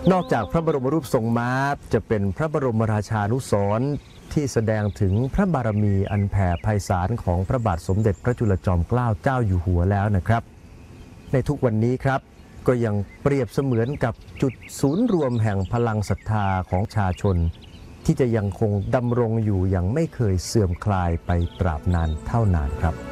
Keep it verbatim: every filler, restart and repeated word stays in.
นอกจากพระบรมรูปทรงม้าจะเป็นพระบรมราชานุสรณ์ที่แสดงถึงพระบารมีอันแผ่ไพศาลของพระบาทสมเด็จพระจุลจอมเกล้าเจ้าอยู่หัวแล้วนะครับในทุกวันนี้ครับก็ยังเปรียบเสมือนกับจุดศูนย์รวมแห่งพลังศรัทธาของชาชนที่จะยังคงดำรงอยู่อย่างไม่เคยเสื่อมคลายไปตราบนานเท่านานครับ